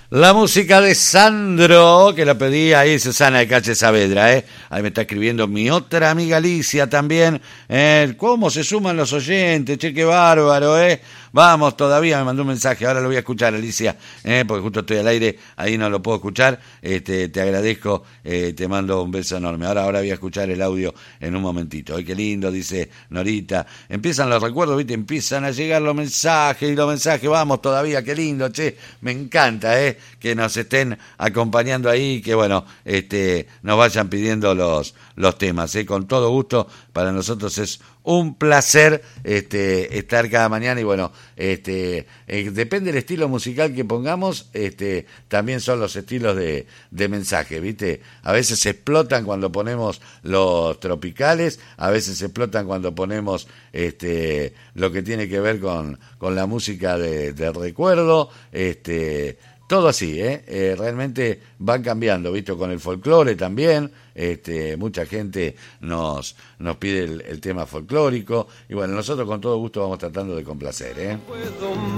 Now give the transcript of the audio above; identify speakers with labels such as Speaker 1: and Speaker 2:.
Speaker 1: La música de Sandro, que la pedí ahí Susana de Cache Saavedra, ¿eh? Ahí me está escribiendo mi otra amiga Alicia también. ¿Cómo se suman los oyentes? Che, qué bárbaro, ¿eh? Vamos, todavía me mandó un mensaje, ahora lo voy a escuchar, Alicia, porque justo estoy al aire, ahí no lo puedo escuchar. Te agradezco, te mando un beso enorme. Ahora voy a escuchar el audio en un momentito. ¡Ay, qué lindo! Dice Norita. Empiezan los recuerdos, ¿viste? Empiezan a llegar los mensajes, vamos todavía, qué lindo, che, me encanta, que nos estén acompañando ahí, que bueno, nos vayan pidiendo los temas, con todo gusto. Para nosotros es un placer estar cada mañana y bueno, depende del estilo musical que pongamos, también son los estilos de mensaje, ¿viste? A veces se explotan cuando ponemos los tropicales, a veces se explotan cuando ponemos lo que tiene que ver con la música de recuerdo, todo así, realmente van cambiando, ¿viste? Con el folclore también, mucha gente nos pide el tema folclórico y bueno, nosotros con todo gusto vamos tratando de complacer,